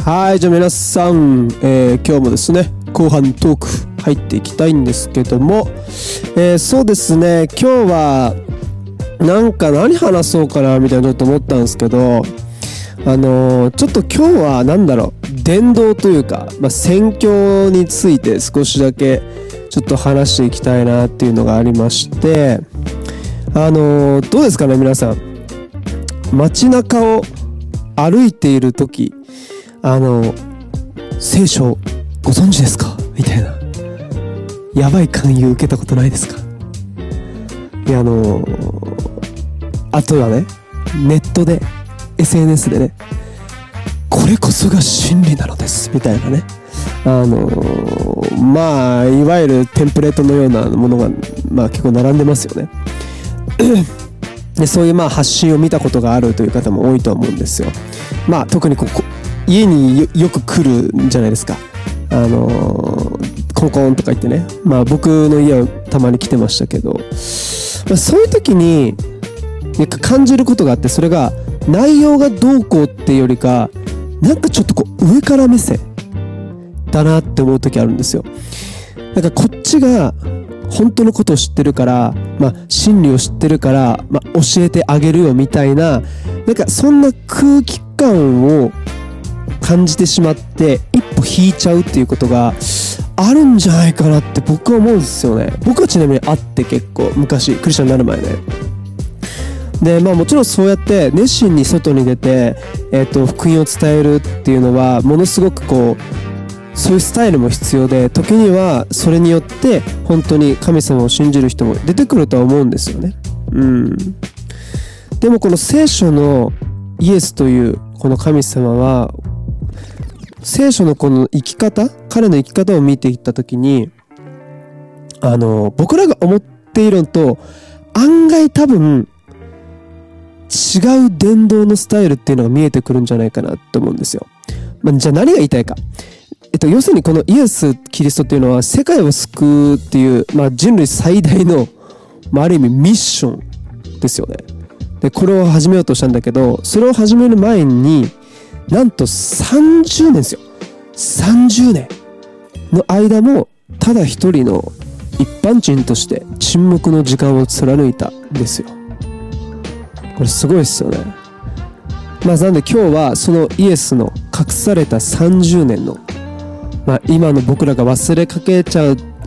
はい、じゃあ皆さん、今日もですね後半トーク入っていきたいんですけども、そうですね、今日は何話そうかなみたいなちょっと思ったんですけど、ちょっと今日は伝道というか、宣教について少しだけちょっと話していきたいなっていうのがありまして、どうですかね皆さん、街中を歩いている時聖書ご存知ですかみたいなやばい勧誘受けたことないですか？いやあとはね、ネットで SNS でね、これこそが真理なのですみたいなね、いわゆるテンプレートのようなものが結構並んでますよねでそういう発信を見たことがあるという方も多いと思うんですよ。特に家に よく来るんじゃないですか。コンコンとか言ってね、僕の家はたまに来てましたけど、そういう時に感じることがあって、それが内容がどうこうっていうよりか、ちょっと上から目線だなって思う時あるんですよ。こっちが本当のことを知ってるから、真理を知ってるから、教えてあげるよみたいな、そんな空気感を感じてしまって一歩引いちゃうっていうことがあるんじゃないかなって僕は思うんですよね。僕はちなみにあって、結構昔クリスチャンになる前ね。でもちろんそうやって熱心に外に出て、福音を伝えるっていうのはものすごくそういうスタイルも必要で、時にはそれによって本当に神様を信じる人も出てくるとは思うんですよね。でもこの聖書のイエスというこの神様は、聖書のこの生き方、彼の生き方を見ていった時に、僕らが思っているのと案外多分違う伝道のスタイルっていうのが見えてくるんじゃないかなと思うんですよ。じゃあ何が言いたいか。要するにこのイエス・キリストっていうのは世界を救うっていう、人類最大の、ある意味ミッションですよね。で、これを始めようとしたんだけど、それを始める前になんと30年ですよ。30年の間もただ一人の一般人として沈黙の時間を貫いたんですよ。これすごいですよね。なんで今日はそのイエスの隠された30年の、今の僕らが忘れかけちゃっ